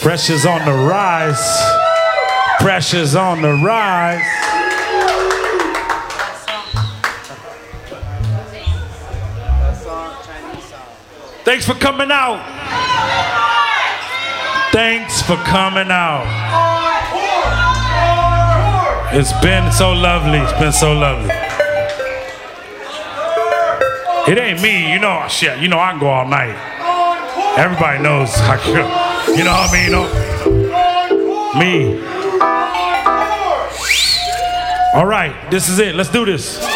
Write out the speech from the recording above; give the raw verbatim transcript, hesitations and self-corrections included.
Pressure's on the rise. Pressure's on the rise. Thanks for coming out. Thanks for coming out. It's been so lovely. It's been so lovely. It ain't me, you know. Shit, you know I can go all night. Everybody knows I can. You know what I mean? You know? Me. All right, this is it. Let's do this.